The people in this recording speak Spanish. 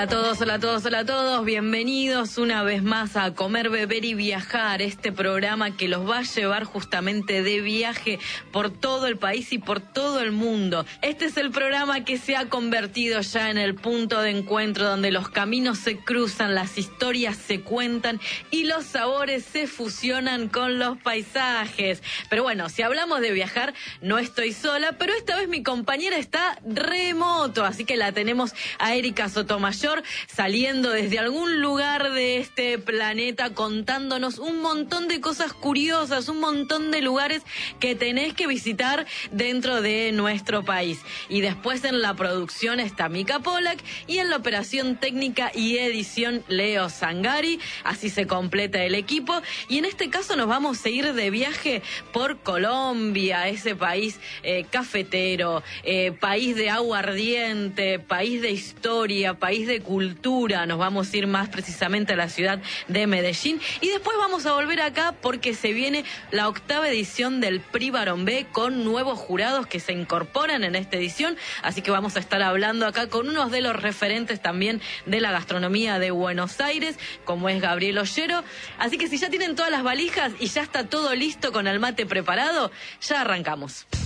Hola a todos, hola a todos, hola a todos. Bienvenidos una vez más a Comer, Beber y Viajar, este programa que los va a llevar justamente de viaje por todo el país y por todo el mundo. Este es el programa que se ha convertido ya en el punto de encuentro donde los caminos se cruzan, las historias se cuentan y los sabores se fusionan con los paisajes. Pero bueno, si hablamos de viajar, no estoy sola, pero esta vez mi compañera está remoto, así que la tenemos a Erika Sotomayor, saliendo desde algún lugar de este planeta, contándonos un montón de cosas curiosas, un montón de lugares que tenés que visitar dentro de nuestro país. Y después en la producción está Mica Polak y en la operación técnica y edición Leo Zangari. Así se completa el equipo. Y en este caso nos vamos a ir de viaje por Colombia, ese país cafetero, país de aguardiente, país de historia, país de cultura. Nos vamos a ir más precisamente a la ciudad de Medellín y después vamos a volver acá porque se viene la 8ª edición del PRI Barón B con nuevos jurados que se incorporan en esta edición, así que vamos a estar hablando acá con unos de los referentes también de la gastronomía de Buenos Aires, como es Gabriel Ollero. Así que si ya tienen todas las valijas y ya está todo listo con el mate preparado, ya arrancamos.